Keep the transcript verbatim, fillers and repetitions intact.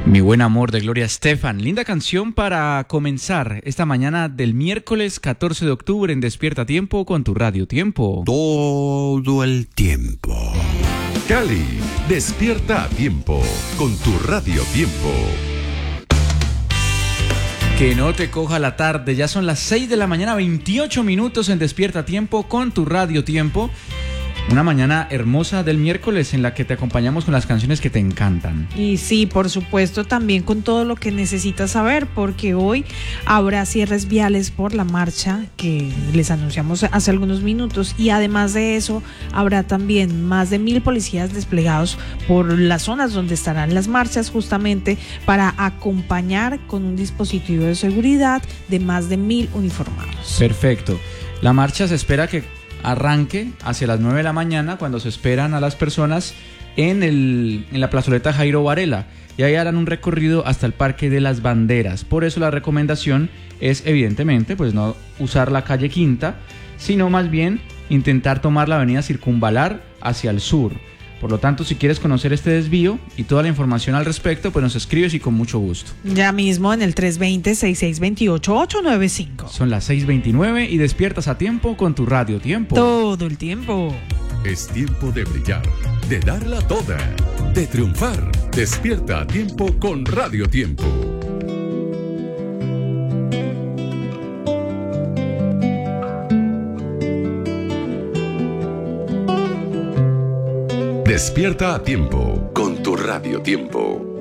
Mi buen amor de Gloria Estefan, linda canción para comenzar esta mañana del miércoles catorce de octubre en Despierta Tiempo con tu Radio Tiempo. Todo el tiempo. Cali, despierta a tiempo con tu Radio Tiempo. Que no te coja la tarde, ya son las seis de la mañana, veintiocho minutos en Despierta Tiempo con tu Radio Tiempo. Una mañana hermosa del miércoles en la que te acompañamos con las canciones que te encantan. Y sí, por supuesto, también con todo lo que necesitas saber, porque hoy habrá cierres viales por la marcha que les anunciamos hace algunos minutos, y además de eso habrá también más de mil policías desplegados por las zonas donde estarán las marchas, justamente para acompañar con un dispositivo de seguridad de más de mil uniformados. Perfecto. La marcha se espera que arranque hacia las nueve de la mañana, cuando se esperan a las personas en, el, en la plazoleta Jairo Varela, y ahí harán un recorrido hasta el Parque de las Banderas. Por eso la recomendación es, evidentemente, pues no usar la calle Quinta, sino más bien intentar tomar la avenida Circunvalar hacia el sur. Por lo tanto, si quieres conocer este desvío y toda la información al respecto, pues nos escribes y con mucho gusto. Ya mismo en el tres dos cero, seis seis dos ocho, ocho nueve cinco. Son las seis veintinueve y despiertas a tiempo con tu Radio Tiempo. Todo el tiempo. Es tiempo de brillar, de darla toda, de triunfar. Despierta a tiempo con Radio Tiempo. Despierta a tiempo con tu Radio Tiempo.